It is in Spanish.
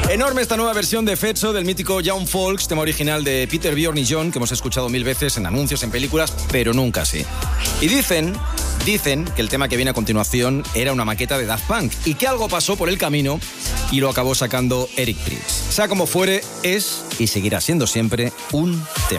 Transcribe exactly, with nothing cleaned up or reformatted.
Enorme esta nueva versión de Fetso del mítico Young Folks, tema original de Peter, Bjorn y John, que hemos escuchado mil veces en anuncios, en películas, pero nunca así. Y dicen, dicen que el tema que viene a continuación era una maqueta de Daft Punk y que algo pasó por el camino y lo acabó sacando Eric Prydz. Sea como fuere, es y seguirá siendo siempre un tema.